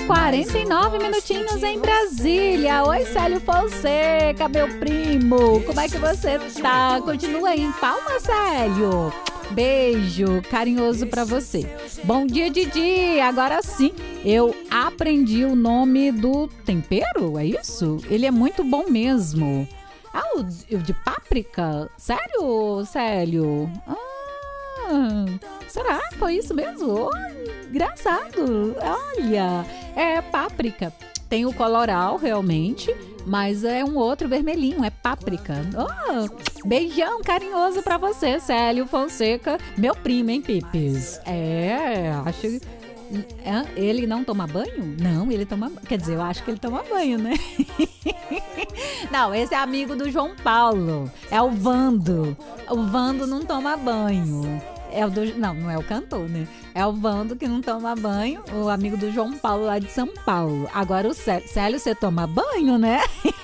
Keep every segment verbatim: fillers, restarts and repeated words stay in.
quarenta e nove minutinhos em Brasília. Oi, Célio Fonseca, meu primo. Como é que você tá? Continua aí em Palma, Célio. Beijo carinhoso pra você. Bom dia, Didi. Agora sim, eu aprendi o nome do tempero, é isso? Ele é muito bom mesmo. Ah, o de, o de páprica? Sério, Célio? Ah, será? Foi isso mesmo? Oh, engraçado. Olha, é páprica. Tem o coloral, realmente, mas é um outro vermelhinho, é páprica. Oh, beijão carinhoso pra você, Célio Fonseca, meu primo, hein, Pipes? É, acho que... Ele não toma banho? Não, ele toma... Quer dizer, eu acho que ele toma banho, né? Não, esse é amigo do João Paulo. É o Vando. O Vando não toma banho. É o do... Não, não é o cantor, né? É o Vando que não toma banho, o amigo do João Paulo lá de São Paulo. Agora o Célio, Célio, você toma banho, né?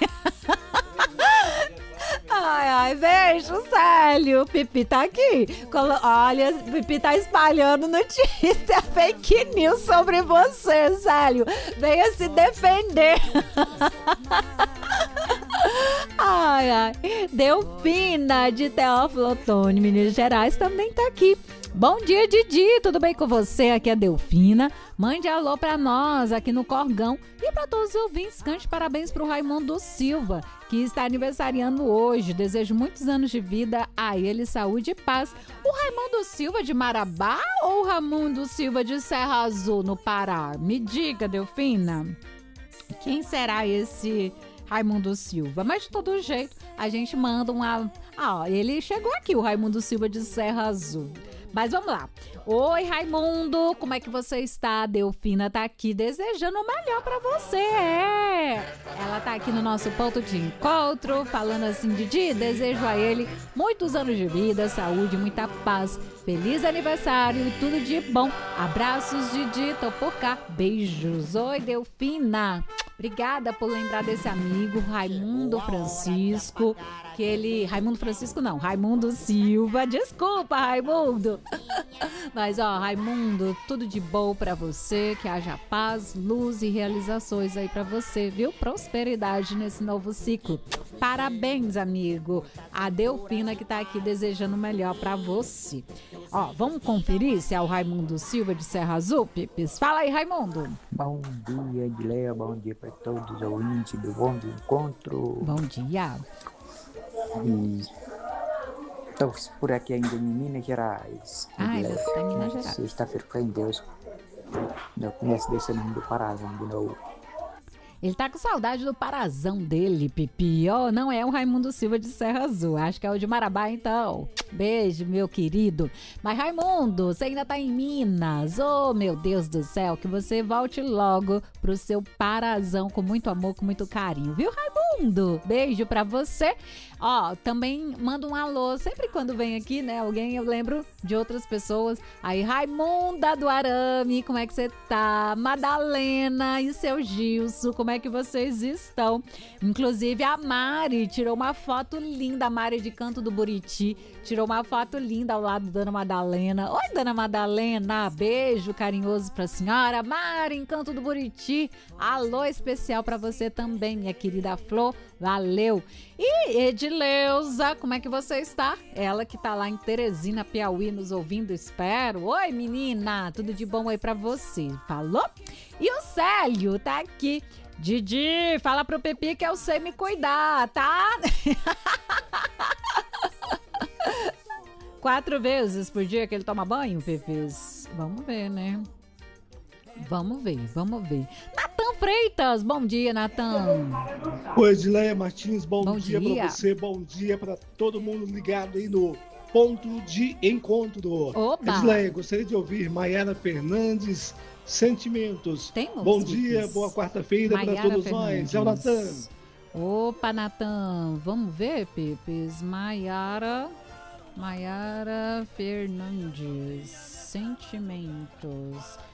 Ai, ai, beijo, Célio. Pipi tá aqui. Colo... Olha, Pipi tá espalhando notícia, fake news sobre você, Célio. Venha se defender. Ai, ai. Delfina, de Teófilo Otoni, Minas Gerais, também tá aqui. Bom dia, Didi, tudo bem com você? Aqui é a Delfina. Mande alô pra nós aqui no Corgão e pra todos os ouvintes. Cante parabéns pro Raimundo Silva, que está aniversariando hoje. Desejo muitos anos de vida a ele, saúde e paz. O Raimundo Silva de Marabá ou o Raimundo Silva de Serra Azul, no Pará? Me diga, Delfina. Quem será esse Raimundo Silva? Mas de todo jeito, a gente manda uma... Ah, ele chegou aqui, o Raimundo Silva de Serra Azul. Mas vamos lá. Oi, Raimundo, como é que você está? A Delfina tá aqui desejando o melhor pra você, é. Ela tá aqui no nosso ponto de encontro, falando assim, Didi, desejo a ele muitos anos de vida, saúde, muita paz, feliz aniversário e tudo de bom. Abraços, Didi, tô por cá. Beijos. Oi, Delfina. Obrigada por lembrar desse amigo, Raimundo Francisco, que ele... Raimundo Francisco não, Raimundo Silva. Desculpa, Raimundo. Mas, ó, Raimundo, tudo de bom pra você, que haja paz, luz e realizações aí pra você, viu? Prosperidade nesse novo ciclo. Parabéns, amigo. A Delfina que tá aqui desejando o melhor pra você. Ó, vamos conferir se é o Raimundo Silva de Serra Azul, Pipes? Fala aí, Raimundo. Bom dia, Edleia. Bom dia para todos os ouvintes do Bom do Encontro. Bom dia. Estou por aqui ainda em Minas Gerais. Ah, eu estou em Minas Gerais. Sexta-feira, fé em Deus. Eu começo descendo do Parazão de novo. Ele tá com saudade do Parazão dele, Pipi. Oh, não é o Raimundo Silva de Serra Azul. Acho que é o de Marabá, então. Beijo, meu querido. Mas, Raimundo, você ainda tá em Minas. Oh, meu Deus do céu. Que você volte logo pro seu Parazão com muito amor, com muito carinho. Viu, Raimundo? Beijo pra você. Ó, também manda um alô. Sempre quando vem aqui, né, alguém, eu lembro de outras pessoas. Aí, Raimunda do Arame, como é que você tá? Madalena e seu Gilson, como é que vocês estão? Inclusive, a Mari tirou uma foto linda, a Mari de Canto do Buriti, tirou uma foto linda ao lado da Dona Madalena. Oi, Dona Madalena, beijo carinhoso pra senhora. Mari, em Canto do Buriti, alô especial pra você também, minha querida Flor, valeu. E Edileuza, como é que você está? Ela que tá lá em Teresina, Piauí, nos ouvindo, espero. Oi, menina, tudo de bom aí pra você, falou? E o Célio tá aqui. Didi, fala pro Pepi que eu sei me cuidar, tá? Quatro vezes por dia que ele toma banho, Pepis? Vamos ver, né? Vamos ver, vamos ver. Natan Freitas, bom dia, Natan. Oi, Edileia Martins, bom, bom dia, dia pra você, bom dia pra todo mundo ligado aí no ponto de encontro. Oba! Edileia, gostaria de ouvir Maiara Fernandes, Sentimentos. Temos, bom dia, Pipis. Boa quarta-feira para todos Fernandes. Nós. É o Natan. Opa, Natan, vamos ver, Pipis. Maiara, Maiara Fernandes, Sentimentos.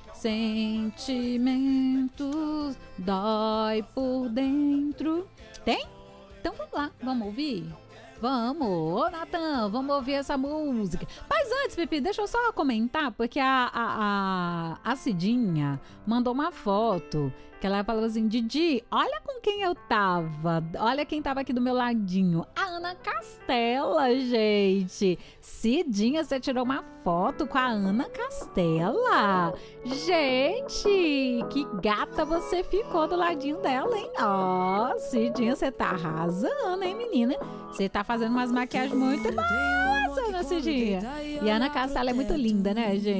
Sentimentos, dói por dentro. Tem? Então vamos lá, vamos ouvir? Vamos, ô Natan, vamos ouvir essa música. Mas antes, Pipi, deixa eu só comentar, porque a, a, a, a Cidinha mandou uma foto que ela falou assim: Didi, olha com quem eu tava, olha quem tava aqui do meu ladinho, a Ana Castela, gente. Cidinha, você tirou uma foto com a Ana Castela? Gente, que gata você ficou do ladinho dela, hein? Ó, Cidinha, você tá arrasando, hein, menina? Você tá fazendo umas maquiagens muito boas, Ana Cidinha. E a Ana Castela é muito linda, né, gente?